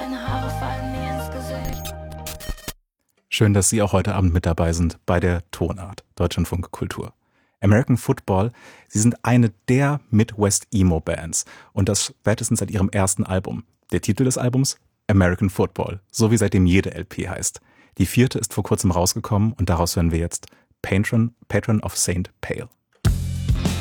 deine Haare fallen mir ins Gesicht. Schön, dass Sie auch heute Abend mit dabei sind bei der Tonart Deutschlandfunk Kultur. American Football, sie sind eine der Midwest-Emo-Bands und das spätestens seit ihrem ersten Album. Der Titel des Albums? American Football, so wie seitdem jede LP heißt. Die 4. ist vor kurzem rausgekommen und daraus hören wir jetzt Patron of Saint Pale.